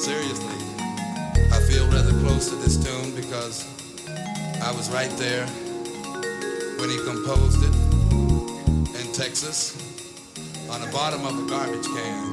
seriously, I feel rather close to this tune because I was right there when he composed it in Texas on the bottom of a garbage can.